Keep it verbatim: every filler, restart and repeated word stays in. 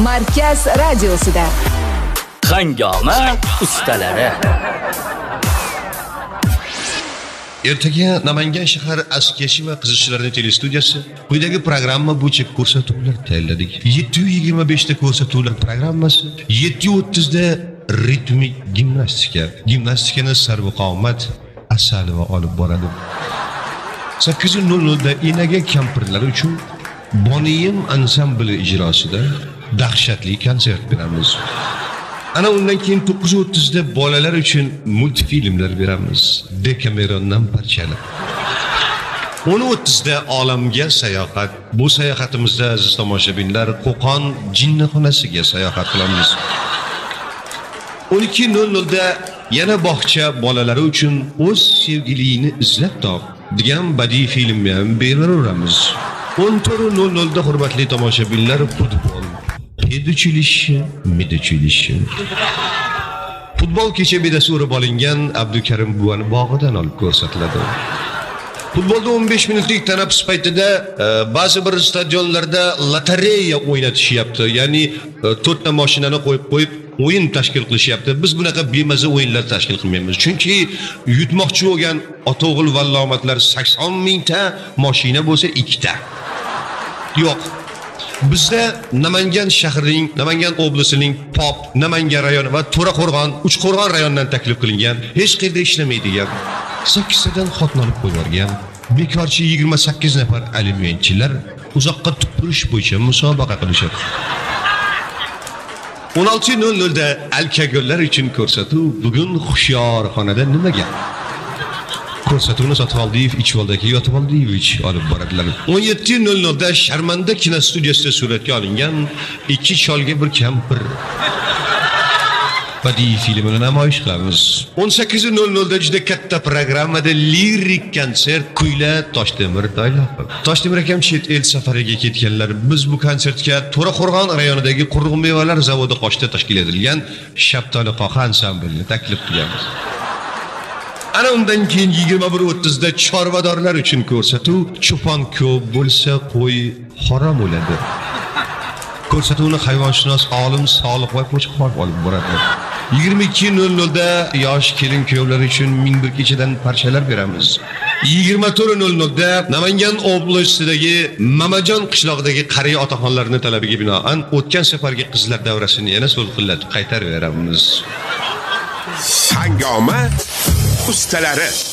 Markaz radiosida Hangoma ustalari. Ertaga Namangan shahar Askiyashi va Qizilchilarni telestudiyasi quyidagi programma bo'yicha ko'rsatuvlar tayyorladik. yetti yuz yigirma besh ta ko'rsatuvlar programmasi, yetti yuz o'ttiz da ritmik gimnastika. Gimnastikani Sarvqomat Asalova olib boradi. sakkiz yuz nol nol da enaga kampirlar uchun Boniyim ansambli ijrosida dahshatli konsert beramiz. Ana undan keyin to'qqiz yuz o'ttiz da bolalar uchun multfilmlar beramiz. Dekamerondan parchalar. o'n o'ttiz da olamga sayohat. Bu sayohatimizda aziz tomoshabinlar Qo'qon jinnixonasiga sayohat qilamiz. o'n ikki nol nol da yana bog'cha bolalari uchun o'z sevgilini izlab top degan badiiy filmni ham beraveramiz. o'n to'rt nol nol da hurmatli tomoshabinlar futbol Educhilishi, miduchilishi. Futbol kecha bedasi urib olingan Abdukarim buvani bog'idan olib ko'rsatiladi. Futbolda o'n besh minutlik tanaffus paytida e, ba'zi bir stadionlarda lotereya o'ynatishyapti. Ya'ni e, to'rtta mashinani qo'yib qo'yib o'yin tashkil qilishyapti. Biz bunaqa bemaza o'yinlar tashkil qilmaymiz. Chunki yutmoqchi bo'lgan ota-o'g'il vallomatlar sakson mingta mashina bo'lsa ikkita. Yo'q. Bizda Namangan shahrining, Namangan oblasining Pop, Namangan rayoni va To'raqo'rg'on, Uchqo'rg'on rayonidan taklif qilingan, hech qayerda ishlamaydigan, sakkiztadan xotni olib qo'yilgan, bekorchi yigirma sakkiz nafar alimentchilar uzoqqa tupurish bo'yicha musobaqa qilishadi. o'n olti nol nol da alkagollar uchun ko'rsatuv bugun Xushyorxonada nimaga? Ko'rsatuvni Sotvoldiyev Ichvoldagi Yotvoldiyevich olib boradilar. o'n yetti nol nol da Sharmanda kinostudiyasida suratga olingan ikki cholga bir kampir badiiy filmini namoyish qilamiz. o'n sakkiz nol nol da juda katta programmada lirik konsert Kuyla Toshtemir Toyloqov. Toshtemir akam chet el safariga ketganlar. Biz bu konsertga To'raqo'rg'on rayonidagi quruq mevalar zavodi qoshida tashkil etilgan Shaptoli qo'qa ansamblini taklif qilamiz. Ana undan keyin yigirma bir o'ttiz da chorvadorlar uchun ko'rsatuv cho'pon ko'p bo'lsa qo'y harom bo'ladi. Ko'rsatuvni hayvonshunos olim Soliq va Qo'chqorov olib boradi. yigirma ikki nol nol da yosh kelin kuyovlar uchun ming bir kechadan parchalar beramiz. yigirma to'rt nol nol da Namangan oblasidagi Mamajon qishlog'idagi qariya otaxonlarning talabiga binoan o'tgan safargi qizlar davrasini yana so'lqillatib qaytarib beramiz. Hangoma ustalari.